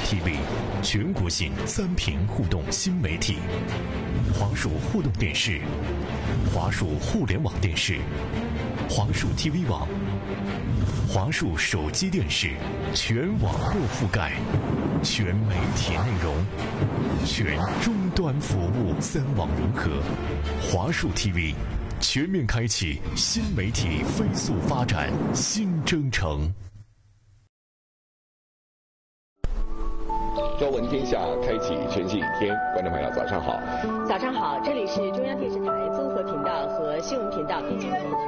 TV 全国性3屏互动新媒体，华数互动电视、华数互联网电视、华数 TV 网、华数手机电视，全网络覆盖，全媒体内容，全终端服务，3网融合。华数 TV 全面开启新媒体飞速发展新征程。 朝闻天下，开启全新一天。观众朋友，早上好。 早上好，这里是中央电视台综合频道和新闻频道并联播。